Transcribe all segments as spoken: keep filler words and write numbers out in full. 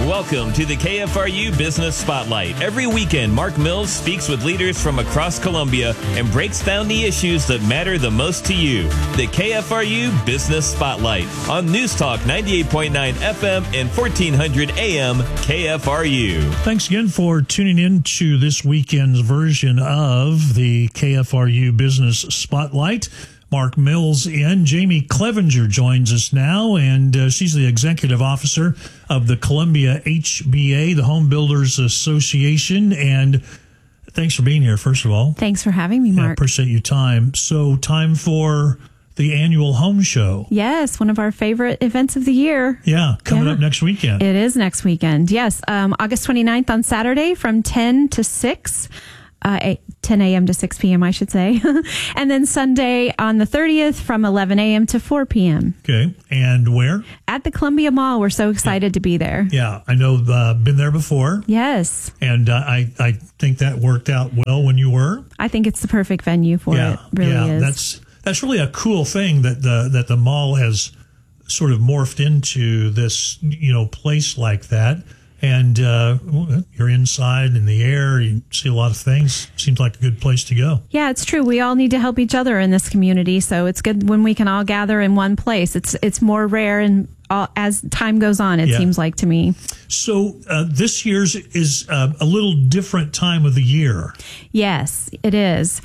welcome to the K F R U Business Spotlight. Every weekend, Mark Mills speaks with leaders from across Columbia and breaks down the issues that matter the most to you. The K F R U Business Spotlight on News Talk ninety-eight point nine F M and fourteen hundred A M K F R U. Thanks again for tuning in to this weekend's version of the K F R U Business Spotlight. Mark Mills in. Jamie Clevenger joins us now, and uh, she's the executive officer of the Columbia H B A, the Home Builders Association. And thanks for being here, first of all. Thanks for having me, Mark. I appreciate your time. So, time for the annual home show. Yes, one of our favorite events of the year. Yeah, coming yeah. up next weekend. It is next weekend, yes. Um, August twenty-ninth on Saturday from ten to six. Uh, ten a.m. to six p.m., I should say. And then Sunday on the thirtieth from eleven a.m. to four p.m. Okay. And where? At the Columbia Mall. We're so excited yeah. to be there. Yeah. I know, uh, been there before. Yes. And uh, I, I think that worked out well when you were. I think it's the perfect venue for yeah. it. Really yeah. is. That's, that's really a cool thing that the, that the mall has sort of morphed into this, you know, place like that. And uh, you're inside in the air. You see a lot of things. Seems like a good place to go. Yeah, it's true. We all need to help each other in this community. So it's good when we can all gather in one place. It's it's more rare, and all, as time goes on, it yeah. seems like to me. So uh, this year's is uh, a little different time of the year. Yes, it is.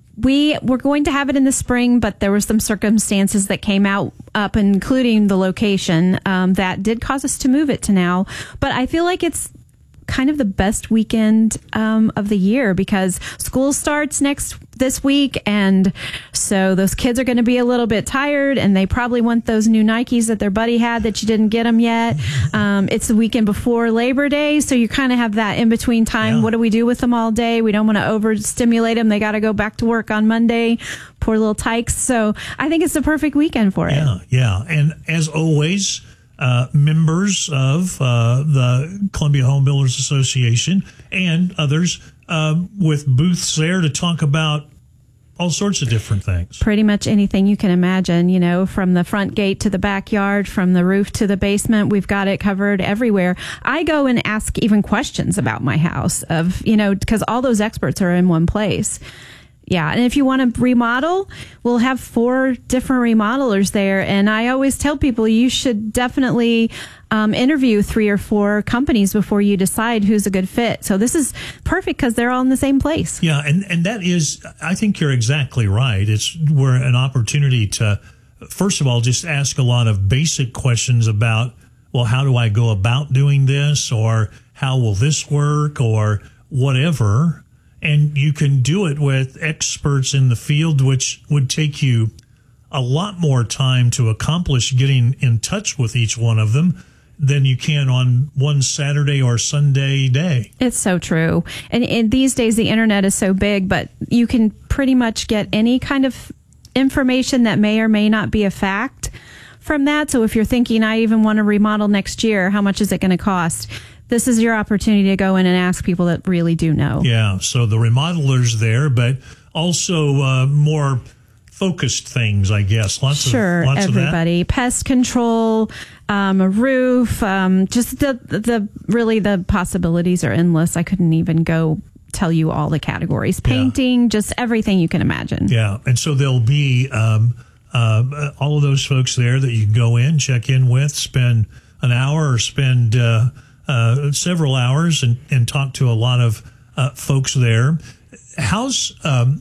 We were going to have it in the spring, but there were some circumstances that came out up, including the location, um, that did cause us to move it to now. But I feel like it's kind of the best weekend um, of the year because school starts next this week, and so those kids are going to be a little bit tired, and they probably want those new Nikes that their buddy had that you didn't get them yet. Um, it's the weekend before Labor Day, so you kind of have that in between time. Yeah. What do we do with them all day? We don't want to overstimulate them. They got to go back to work on Monday. Poor little tykes. So I think it's the perfect weekend for it. Yeah, yeah. And as always, Uh, members of uh, the Columbia Home Builders Association and others uh, with booths there to talk about all sorts of different things. Pretty much anything you can imagine, you know, from the front gate to the backyard, from the roof to the basement. We've got it covered everywhere. I go and ask even questions about my house of, you know, because all those experts are in one place. Yeah, and if you want to remodel, we'll have four different remodelers there. And I always tell people you should definitely um, interview three or four companies before you decide who's a good fit. So this is perfect because they're all in the same place. Yeah, and, and that is, I think you're exactly right. It's we're an opportunity to, first of all, just ask a lot of basic questions about, well, how do I go about doing this? Or how will this work? Or whatever. And you can do it with experts in the field, which would take you a lot more time to accomplish getting in touch with each one of them than you can on one Saturday or Sunday day. It's so true. And, and these days, the internet is so big, but you can pretty much get any kind of information that may or may not be a fact from that. So if you're thinking, I even want to remodel next year, how much is it going to cost? This is your opportunity to go in and ask people that really do know. Yeah, so the remodelers there, but also uh, more focused things, I guess. Lots sure, of lots everybody. Of that. Pest control, um, a roof, um, just the the really the possibilities are endless. I couldn't even go tell you all the categories. Painting, yeah. Just everything you can imagine. Yeah, and so there'll be um, uh, all of those folks there that you can go in, check in with, spend an hour or spend Uh, Uh, several hours and, and talk to a lot of uh, folks there. How's, um,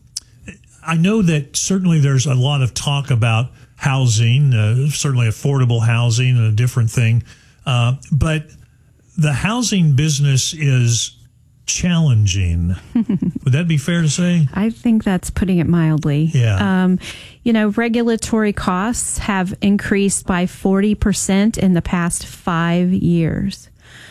I know that certainly there's a lot of talk about housing, uh, certainly affordable housing and a different thing. Uh, but the housing business is challenging. Would that be fair to say? I think that's putting it mildly. Yeah. Um, you know, regulatory costs have increased by forty percent in the past five years.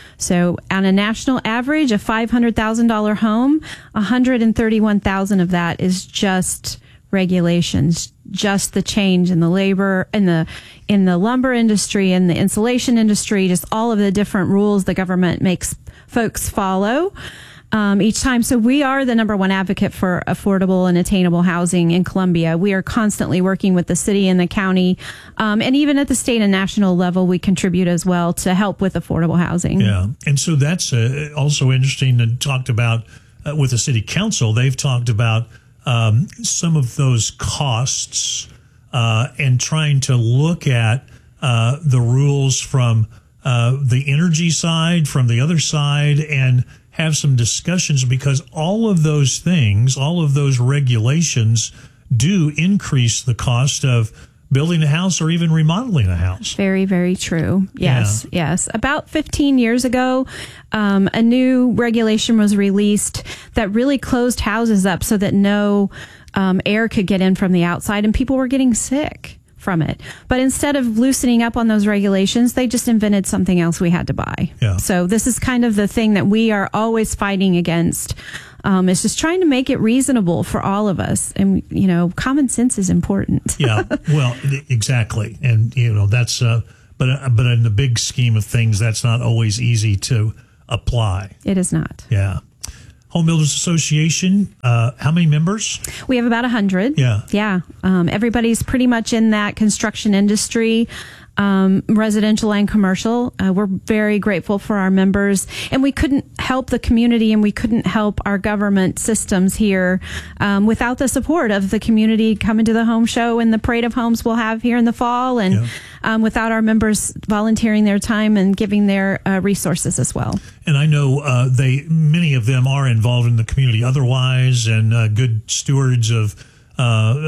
So on a national average, a five hundred thousand dollars home, one hundred thirty-one thousand dollars of that is just regulations, just the change in the labor, in the in the lumber industry, in the insulation industry, just all of the different rules the government makes folks follow. um, each time. So we are the number one advocate for affordable and attainable housing in Columbia. We are constantly working with the city and the county, um, and even at the state and national level, we contribute as well to help with affordable housing. Yeah, and so that's uh, also interesting and talked about uh, with the city council. They've talked about um, some of those costs uh, and trying to look at uh, the rules from uh, the energy side, from the other side, and have some discussions, because all of those things, all of those regulations do increase the cost of building a house or even remodeling a house. Very, very true. Yes, yeah. yes. About fifteen years ago, um, a new regulation was released that really closed houses up so that no um, air could get in from the outside, and people were getting sick from it. But instead of loosening up on those regulations, they just invented something else we had to buy. Yeah. So this is kind of the thing that we are always fighting against. Um, it's just trying to make it reasonable for all of us. And, you know, common sense is important. Yeah, well, exactly. And, you know, that's, uh, but, uh, but in the big scheme of things, that's not always easy to apply. It is not. Yeah. Home Builders Association, uh, how many members? We have about one hundred. Yeah. Yeah. Um, everybody's pretty much in that construction industry, um, residential and commercial. Uh, we're very grateful for our members, and we couldn't help the community and we couldn't help our government systems here um, without the support of the community coming to the home show and the parade of homes we'll have here in the fall, and Yeah. um, without our members volunteering their time and giving their uh, resources as well. And I know uh, they many of them are involved in the community otherwise, and uh, good stewards of uh,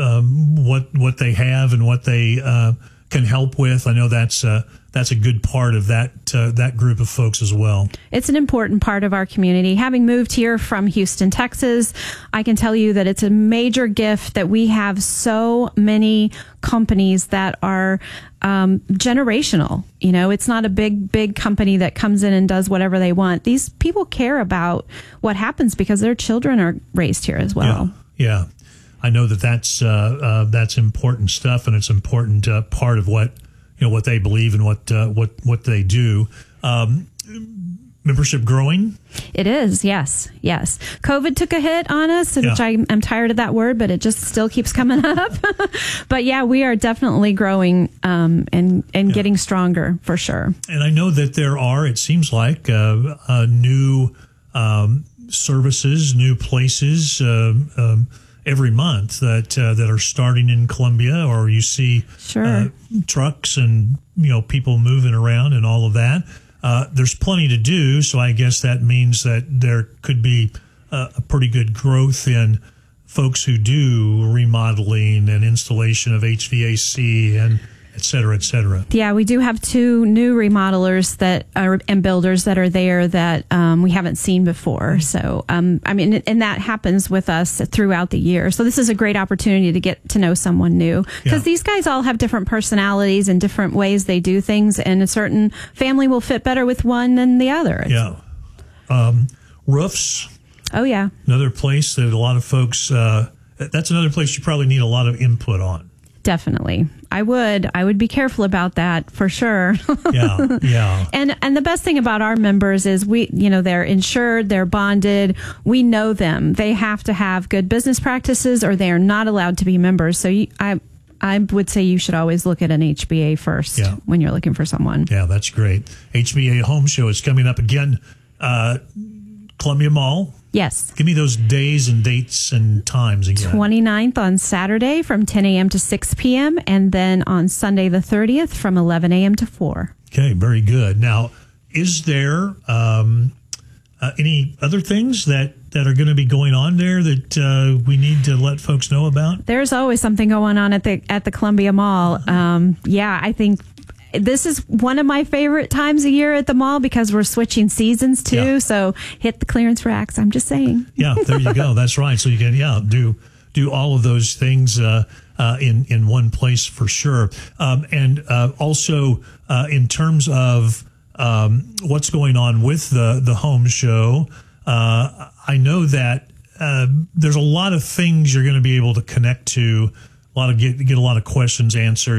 um, what what they have and what they uh, can help with. I know that's uh, that's a good part of that uh, that group of folks as well. It's an important part of our community. Having moved here from Houston, Texas, I can tell you that it's a major gift that we have so many companies that are um, generational. You know, it's not a big, big company that comes in and does whatever they want. These people care about what happens because their children are raised here as well. Yeah, yeah. I know that that's uh, uh, that's important stuff, and it's an important uh, part of what you know what they believe and what uh, what what they do. Um, membership growing? It is, yes, yes. COVID took a hit on us, which Yeah. I, I'm tired of that word, but it just still keeps coming up. But yeah, we are definitely growing um, and and Yeah. getting stronger for sure. And I know that there are, it seems like, uh, uh, new um, services, new places um, um, every month that uh, that are starting in Columbia, or you see Sure. uh, trucks and you know people moving around and all of that. Uh, there's plenty to do, so I guess that means that there could be uh, a pretty good growth in folks who do remodeling and installation of H V A C and et cetera, et cetera. Yeah, we do have two new remodelers that are and builders that are there that um, we haven't seen before. So, um, I mean, and that happens with us throughout the year. So this is a great opportunity to get to know someone new, because Yeah. these guys all have different personalities and different ways they do things, and a certain family will fit better with one than the other. Yeah. Um, roofs, Oh, yeah. another place that a lot of folks, uh, that's another place you probably need a lot of input on. Definitely. I would. I would be careful about that for sure. Yeah, yeah. And and the best thing about our members is we, you know, they're insured, they're bonded. We know them. They have to have good business practices, or they are not allowed to be members. So you, I I would say you should always look at an H B A first Yeah. when you're looking for someone. Yeah, that's great. H B A Home Show is coming up again. Uh, Columbia Mall. Yes. Give me those days and dates and times again. twenty-ninth on Saturday from ten a.m. to six p.m. and then on Sunday the thirtieth from eleven a.m. to four. Okay, very good. Now, is there um, uh, any other things that, that are going to be going on there that uh, we need to let folks know about? There's always something going on at the at the Columbia Mall. Um, yeah, I think this is one of my favorite times a year at the mall because we're switching seasons too. Yeah. So hit the clearance racks. I'm just saying. Yeah, there you go. That's right. So you can, yeah, do do all of those things uh, uh, in in one place for sure. Um, and uh, also uh, in terms of um, what's going on with the the home show, uh, I know that uh, there's a lot of things you're going to be able to connect to. A lot of get get a lot of questions answered.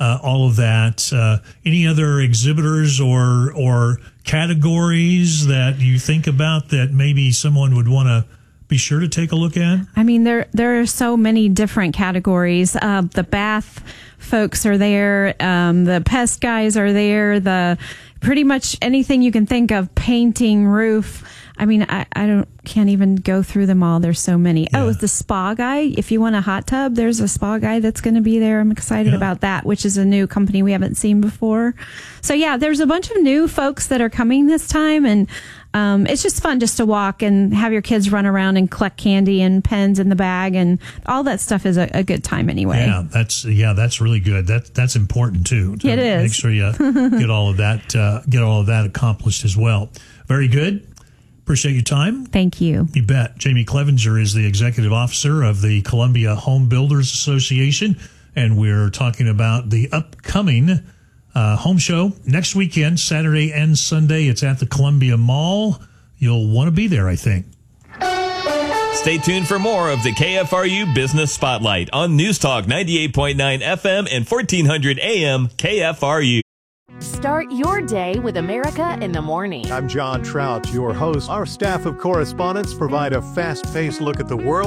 uh, all of that. Uh, any other exhibitors or or categories that you think about that maybe someone would want to be sure to take a look at? I mean, there there are so many different categories. Uh, the bath folks are there. Um, the pest guys are there. The pretty much anything you can think of, painting, roof. I mean, I, I don't can't even go through them all. There's so many. Yeah. Oh, the spa guy. If you want a hot tub, there's a spa guy that's going to be there. I'm excited yeah. about that, which is a new company we haven't seen before. So yeah, there's a bunch of new folks that are coming this time, and um, it's just fun just to walk and have your kids run around and collect candy and pens in the bag, and all that stuff is a, a good time anyway. Yeah, that's yeah, that's really good. That that's important too. To it is. Make sure you get all of that uh, get all of that accomplished as well. Very good. Appreciate your time. Thank you. You bet. Jamie Clevenger is the executive officer of the Columbia Home Builders Association, and we're talking about the upcoming uh, home show next weekend, Saturday and Sunday. It's at the Columbia Mall. You'll want to be there, I think. Stay tuned for more of the K F R U Business Spotlight on News Talk ninety-eight point nine F M and fourteen hundred A M K F R U. Start your day with America in the Morning. I'm John Trout, your host. Our staff of correspondents provide a fast-paced look at the world.